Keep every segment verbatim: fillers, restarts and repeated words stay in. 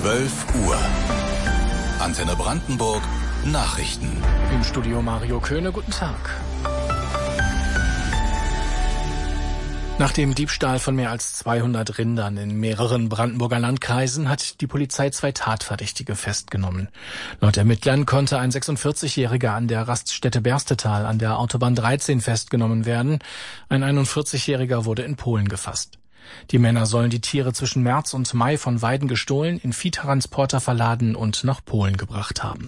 zwölf Uhr. Antenne Brandenburg Nachrichten. Im Studio Mario Köhne, guten Tag. Nach dem Diebstahl von mehr als zweihundert Rindern in mehreren Brandenburger Landkreisen hat die Polizei zwei Tatverdächtige festgenommen. Laut Ermittlern konnte ein sechsundvierzigjähriger an der Raststätte Berstetal an der Autobahn dreizehn festgenommen werden. Ein einundvierzigjähriger wurde in Polen gefasst. Die Männer sollen die Tiere zwischen März und Mai von Weiden gestohlen, in Viehtransporter verladen und nach Polen gebracht haben.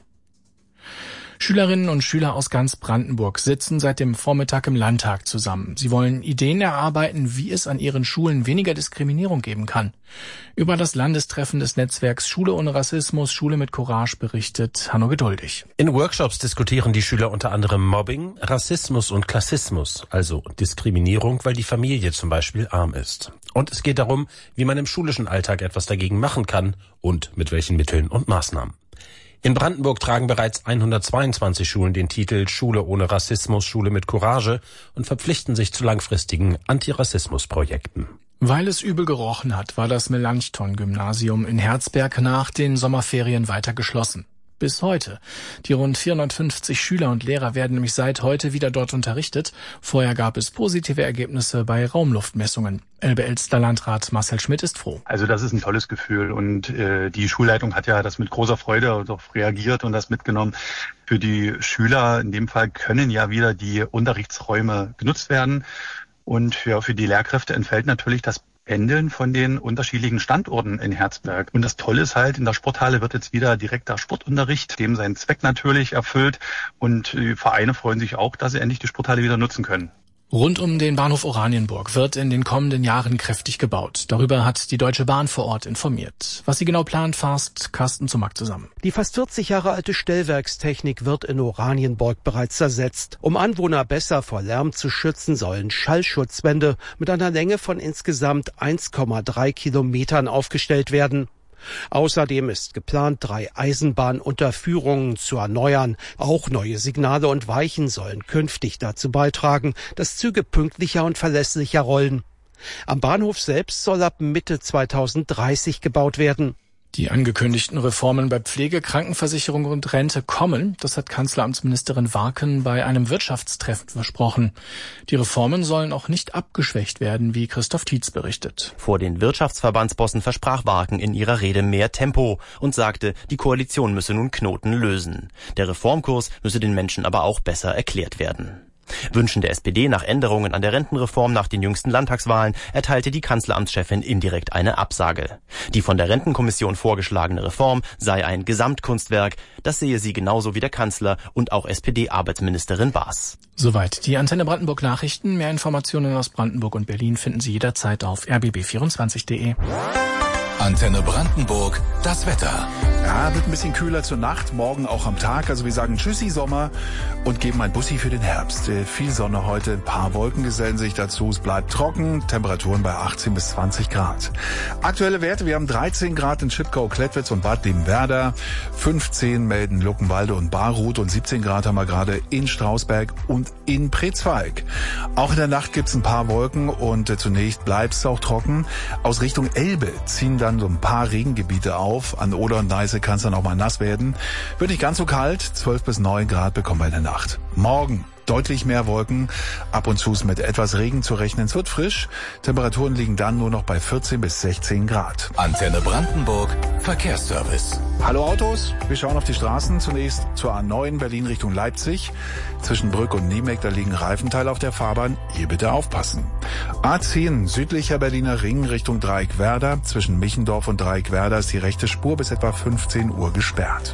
Schülerinnen und Schüler aus ganz Brandenburg sitzen seit dem Vormittag im Landtag zusammen. Sie wollen Ideen erarbeiten, wie es an ihren Schulen weniger Diskriminierung geben kann. Über das Landestreffen des Netzwerks Schule ohne Rassismus, Schule mit Courage berichtet Hanno Geduldig. In Workshops diskutieren die Schüler unter anderem Mobbing, Rassismus und Klassismus, also Diskriminierung, weil die Familie zum Beispiel arm ist. Und es geht darum, wie man im schulischen Alltag etwas dagegen machen kann und mit welchen Mitteln und Maßnahmen. In Brandenburg tragen bereits hundertzweiundzwanzig Schulen den Titel Schule ohne Rassismus, Schule mit Courage und verpflichten sich zu langfristigen Antirassismusprojekten. Weil es übel gerochen hat, war das Melanchthon-Gymnasium in Herzberg nach den Sommerferien weiter geschlossen. Bis heute. Die rund vierhundertfünfzig Schüler und Lehrer werden nämlich seit heute wieder dort unterrichtet. Vorher gab es positive Ergebnisse bei Raumluftmessungen. Elbe-Elster-Landrat Marcel Schmidt ist froh. Also das ist ein tolles Gefühl und äh, die Schulleitung hat ja das mit großer Freude darauf reagiert und das mitgenommen. Für die Schüler in dem Fall können ja wieder die Unterrichtsräume genutzt werden und ja, für die Lehrkräfte entfällt natürlich das Pendeln von den unterschiedlichen Standorten in Herzberg. Und das Tolle ist halt, in der Sporthalle wird jetzt wieder direkter Sportunterricht, dem seinen Zweck natürlich erfüllt. Und die Vereine freuen sich auch, dass sie endlich die Sporthalle wieder nutzen können. Rund um den Bahnhof Oranienburg wird in den kommenden Jahren kräftig gebaut. Darüber hat die Deutsche Bahn vor Ort informiert. Was sie genau plant, fasst Carsten Zumack zusammen. Die fast vierzig Jahre alte Stellwerkstechnik wird in Oranienburg bereits ersetzt. Um Anwohner besser vor Lärm zu schützen, sollen Schallschutzwände mit einer Länge von insgesamt eins Komma drei Kilometern aufgestellt werden. Außerdem ist geplant, drei Eisenbahnunterführungen zu erneuern. Auch neue Signale und Weichen sollen künftig dazu beitragen, dass Züge pünktlicher und verlässlicher rollen. Am Bahnhof selbst soll ab Mitte zweitausenddreißig gebaut werden. Die angekündigten Reformen bei Pflege, Krankenversicherung und Rente kommen. Das hat Kanzleramtsministerin Warken bei einem Wirtschaftstreffen versprochen. Die Reformen sollen auch nicht abgeschwächt werden, wie Christoph Tietz berichtet. Vor den Wirtschaftsverbandsbossen versprach Warken in ihrer Rede mehr Tempo und sagte, die Koalition müsse nun Knoten lösen. Der Reformkurs müsse den Menschen aber auch besser erklärt werden. Wünschen der S P D nach Änderungen an der Rentenreform nach den jüngsten Landtagswahlen erteilte die Kanzleramtschefin indirekt eine Absage. Die von der Rentenkommission vorgeschlagene Reform sei ein Gesamtkunstwerk. Das sehe sie genauso wie der Kanzler und auch S P D-Arbeitsministerin Baas. Soweit die Antenne Brandenburg Nachrichten. Mehr Informationen aus Brandenburg und Berlin finden Sie jederzeit auf r b b vierundzwanzig punkt de. Antenne Brandenburg, das Wetter. Ja, wird ein bisschen kühler zur Nacht, morgen auch am Tag. Also wir sagen Tschüssi Sommer und geben ein Bussi für den Herbst. Äh, viel Sonne heute, ein paar Wolken gesellen sich dazu. Es bleibt trocken, Temperaturen bei achtzehn bis zwanzig Grad. Aktuelle Werte, wir haben dreizehn Grad in Schipkau, Klettwitz und Bad Liebenwerda. fünfzehn melden Luckenwalde und Barruth und siebzehn Grad haben wir gerade in Strausberg und in Pretzwalk. Auch in der Nacht gibt's ein paar Wolken und äh, zunächst bleibt es auch trocken. Aus Richtung Elbe ziehen dann so ein paar Regengebiete auf. An Oder und Neiße kann es dann auch mal nass werden. Wird nicht ganz so kalt, zwölf bis neun Grad bekommen wir in der Nacht. Morgen deutlich mehr Wolken, ab und zu ist mit etwas Regen zu rechnen. Es wird frisch, Temperaturen liegen dann nur noch bei vierzehn bis sechzehn Grad. Antenne Brandenburg, Verkehrsservice. Hallo Autos, wir schauen auf die Straßen. Zunächst zur A neun Berlin Richtung Leipzig. Zwischen Brück und Niemeck, da liegen Reifenteile auf der Fahrbahn. Hier bitte aufpassen. A zehn südlicher Berliner Ring Richtung Dreieckwerder. Zwischen Michendorf und Dreieckwerder ist die rechte Spur bis etwa fünfzehn Uhr gesperrt.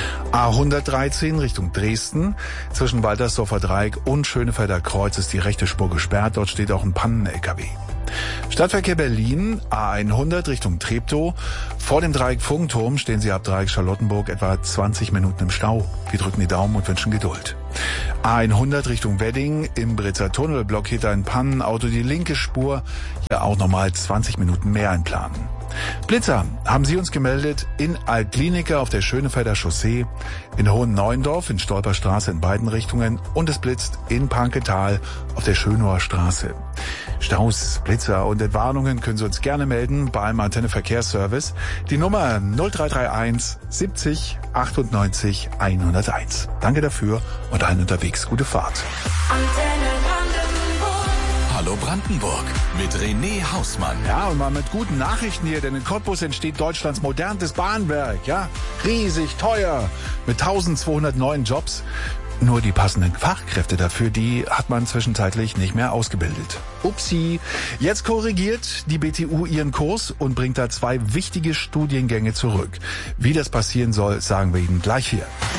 A hundertdreizehn Richtung Dresden. Zwischen Waltersdorfer Dreieck und Schönefelder Kreuz ist die rechte Spur gesperrt. Dort steht auch ein Pannen-L K W. Stadtverkehr Berlin, A hundert Richtung Treptow. Vor dem Dreieck Funkturm stehen Sie ab Dreieck Charlottenburg etwa zwanzig Minuten im Stau. Wir drücken die Daumen und wünschen Geduld. A hundert Richtung Wedding, im Britzer Tunnel blockiert ein Pannenauto die linke Spur. Hier auch nochmal zwanzig Minuten mehr einplanen. Blitzer haben Sie uns gemeldet in Altkliniker auf der Schönefelder Chaussee, in Hohen-Neuendorf in Stolperstraße in beiden Richtungen und es blitzt in Pankental auf der Schönauer Straße. Staus, Blitzer und Entwarnungen können Sie uns gerne melden beim Antenne Verkehrsservice. Die Nummer null drei drei eins siebzig achtundneunzig hunderteins. Danke dafür und allen unterwegs gute Fahrt. Hallo Brandenburg mit René Hausmann. Ja, und mal mit guten Nachrichten hier, denn in Cottbus entsteht Deutschlands modernstes Bahnwerk, ja? Riesig, teuer, mit eintausendzweihundert neuen Jobs. Nur die passenden Fachkräfte dafür, die hat man zwischenzeitlich nicht mehr ausgebildet. Upsi. Jetzt korrigiert die B T U ihren Kurs und bringt da zwei wichtige Studiengänge zurück. Wie das passieren soll, sagen wir Ihnen gleich hier.